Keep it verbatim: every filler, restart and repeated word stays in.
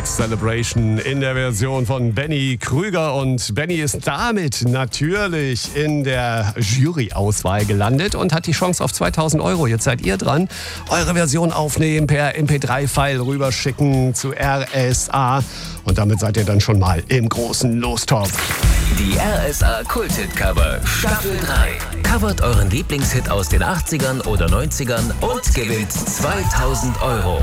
Next Celebration in der Version von Benny Krüger. Und Benny ist damit natürlich in der Jury-Auswahl gelandet und hat die Chance auf zweitausend Euro. Jetzt seid ihr dran. Eure Version aufnehmen, per M P drei File rüberschicken zu R S A. Und damit seid ihr dann schon mal im großen Lostopf. Die R S A Kult-Hit-Cover Staffel drei. Covert euren Lieblingshit aus den achtzigern oder neunzigern und gewinnt zweitausend Euro.